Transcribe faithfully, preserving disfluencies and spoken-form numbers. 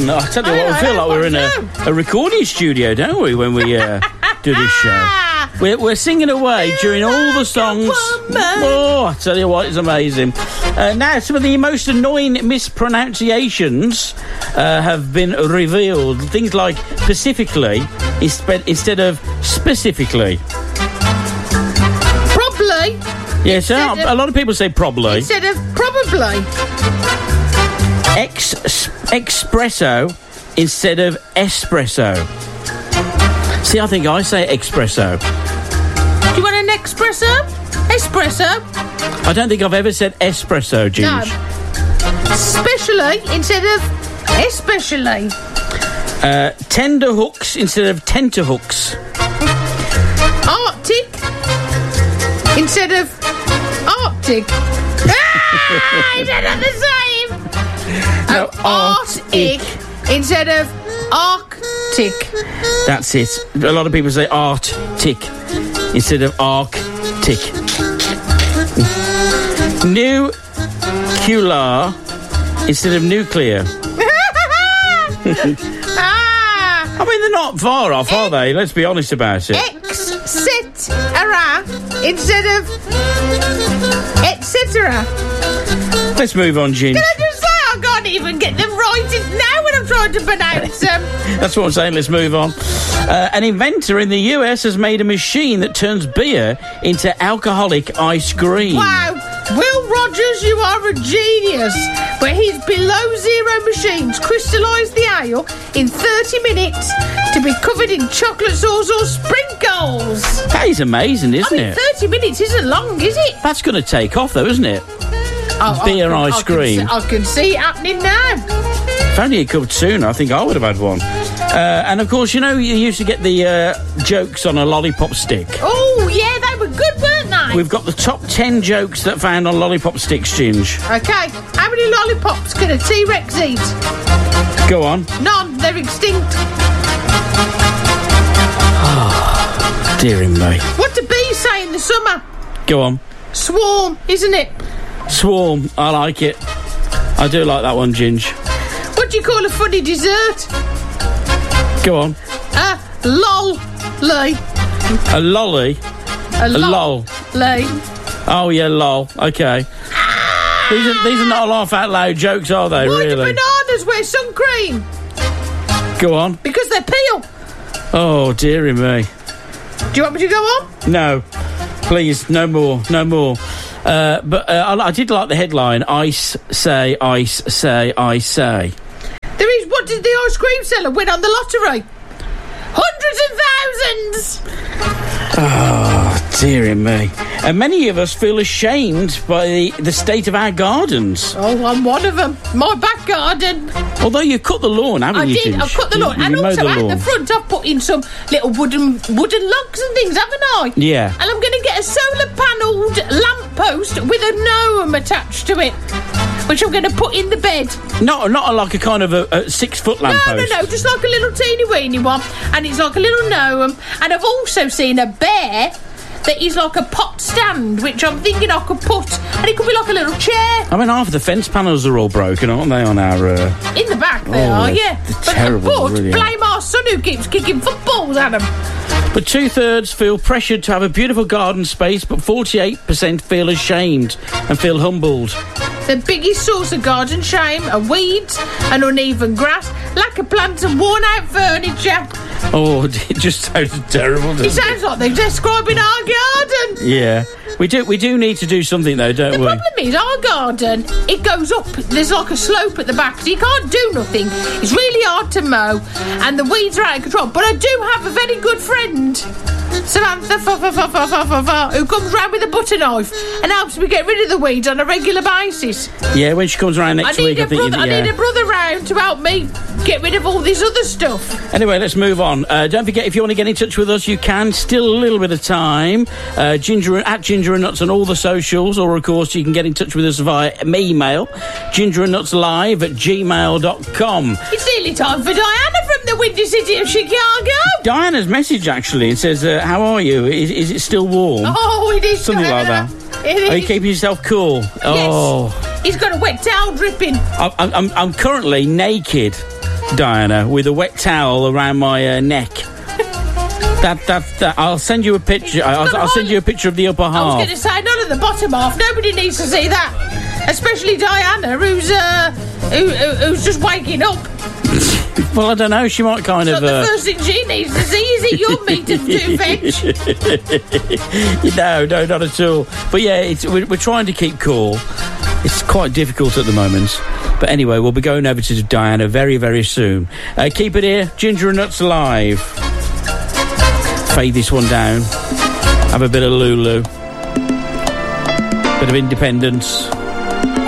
Mm, I tell you I what, know, we feel I like we're in want a, a recording studio, don't we, when we uh, do this show? We're, we're singing away during all the songs. Oh, I tell you what, it's amazing. Uh, now, some of the most annoying mispronunciations uh, have been revealed. Things like specifically instead of specifically. Probably. Yes, uh, Instead a lot of people say probably. Instead of probably. Ex- espresso instead of espresso. See, I think I say espresso. Do you want an espresso? Espresso? I don't think I've ever said espresso, Ginge. No. Especially instead of especially. Uh, tender hooks instead of tenterhooks. Arctic instead of Arctic. Ah, is that not the same? No, oh, Arctic instead of Arctic. That's it. A lot of people say Arctic instead of Arctic. Nuclear instead of nuclear. Ah, I mean, they're not far off, are they? Let's be honest about it. et-cetera instead of et cetera. Let's move on, Ginge. Can I just say I can't even get them right now when I'm trying to pronounce them. That's what I'm saying. Let's move on. Uh, an inventor in the U S has made a machine that turns beer into alcoholic ice cream. Wow. Will Rogers, you are a genius. But his below zero machines crystallise the ale in thirty minutes to be covered in chocolate sauce or sprinkles. That is amazing, isn't I mean, it? thirty minutes isn't long, is it? That's going to take off, though, isn't it? Oh, Beer I can, ice I can cream. see, I can see it happening now. If only it covered sooner, I think I would have had one. Uh, and, of course, you know, you used to get the uh, jokes on a lollipop stick. Oh, yeah, they were good, weren't they? We've got the top ten jokes that found on lollipop sticks, Ginge. OK, how many lollipops can a T-Rex eat? Go on. None, they're extinct. Oh, dearie me. What do bees say in the summer? Go on. Swarm, isn't it? Swarm. I like it. I do like that one, Ginge. What do you call a funny dessert? Go on. Uh, lol. Lay. A lolly. A, A lol. Lay. Oh, yeah, lol. OK. These are, these are not laugh out loud jokes, are they, Why really? do bananas wear sun cream? Go on. Because they peel. Oh, dearie me. Do you want me to go on? No. Please, no more. No more. Uh, but uh, I, I did like the headline, Ice say, ice say, I say. There is, what did the ice cream seller win on the lottery? Hundreds of thousands! Oh, dearie me. And many of us feel ashamed by the, the state of our gardens. Oh, I'm one of them. My back garden. Although you cut the lawn, haven't I you, did, Ginge? I've cut the lawn. You, and you mowed also the at lawn. the front I've put in some little wooden wooden logs and things, haven't I? Yeah. And I'm going to get a solar panelled lamppost with a gnome attached to it, which I'm going to put in the bed. Not, not like a kind of a, a six-foot No, lamppost. no, no, just like a little teeny weeny one. And it's like a little gnome. And I've also seen a bear that is like a pot stand, which I'm thinking I could put, and it could be like a little chair. I mean, half of the fence panels are all broken, aren't they, on our... Uh... In the back they Oh, are, they're- yeah. they're But, terrible, but really are. blame our son who keeps kicking footballs at them. But two-thirds feel pressured to have a beautiful garden space, but forty-eight percent feel ashamed and feel humbled. The biggest source of garden shame are weeds and uneven grass, lack of plants and worn-out furniture. Oh, it just sounds terrible, doesn't It sounds like they're describing our garden. Yeah. We do we do need to do something, though, don't The we? problem is, our garden, it goes up. There's like a slope at the back, so you can't do nothing. It's really hard to mow, and the weeds are out of control. But I do have a very good friend, Samantha, fa, fa, fa, fa, fa, fa, fa, who comes round with a butter knife and helps me get rid of the weeds on a regular basis. Yeah, when she comes around next I week, need I a think... brother. you- I yeah. need a brother round to help me get rid of all this other stuff. Anyway, let's move on. Uh, don't forget, if you want to get in touch with us, you can. Still a little bit of time. Uh, Ginger at Ginger and Nuts on all the socials, or of course you can get in touch with us via email, ginger and nuts live at gmail dot com. It's nearly time for Diana from the Windy City of Chicago. Diana's message actually, it says, uh, "How are you? Is, is it still warm?" Oh, it is Something like Diana. that. It is. Are you keeping yourself cool? Yes. Oh, He's got a wet towel dripping. I'm, I'm, I'm currently naked. Diana, with a wet towel around my uh, neck. That, that, that, I'll send you a picture. I'll, I'll send you a picture of the upper half. I was going to say, none of the bottom half. Nobody needs to see that. Especially Diana, who's, uh, who, who, who's just waking up. Well, I don't know. She might kind so of. The uh... first thing she needs to see is it your meat and two veg. No, no, not at all. But yeah, it's, we're, we're trying to keep cool. It's quite difficult at the moment. But anyway, we'll be going over to Diana very, very soon. Uh, keep it here. Ginger and Nuts Live. Fade this one down. Have a bit of Lulu. Bit of independence.